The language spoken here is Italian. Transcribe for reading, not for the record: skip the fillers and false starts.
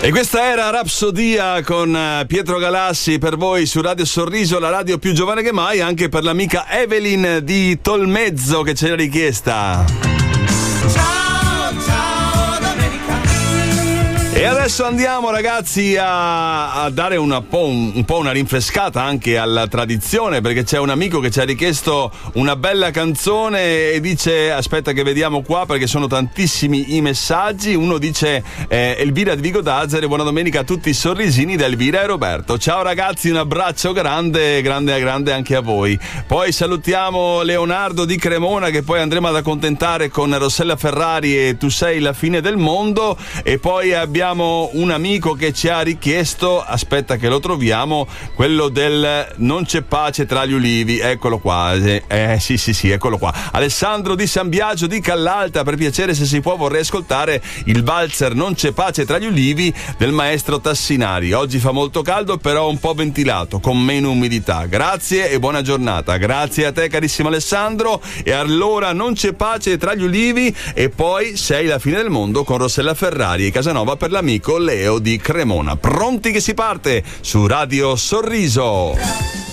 E questa era Rapsodia con Pietro Galassi per voi su Radio Sorriso, la radio più giovane che mai, anche per l'amica Evelyn di Tolmezzo che ce l'ha richiesta. E adesso andiamo, ragazzi, a dare un po' una rinfrescata anche alla tradizione, perché c'è un amico che ci ha richiesto una bella canzone e dice, aspetta che vediamo qua perché sono tantissimi i messaggi. Uno dice Elvira di Vigo d'Azere, buona domenica a tutti i sorrisini da Elvira e Roberto. Ciao ragazzi, un abbraccio grande anche a voi. Poi salutiamo Leonardo di Cremona, che poi andremo ad accontentare con Rossella Ferrari e Tu sei la fine del mondo. E poi abbiamo un amico che ci ha richiesto, aspetta che lo troviamo, quello del Non c'è pace tra gli ulivi, eccolo qua, sì, eccolo qua. Alessandro di San Biagio di Callalta, per piacere, se si può, vorrei ascoltare il valzer Non c'è pace tra gli ulivi del maestro Tassinari. Oggi fa molto caldo, però un po' ventilato, con meno umidità. Grazie e buona giornata. Grazie a te, carissimo Alessandro. E allora Non c'è pace tra gli ulivi e poi Sei la fine del mondo con Rossella Ferrari e Casanova per l'amico Leo di Cremona. Pronti che si parte su Radio Sorriso.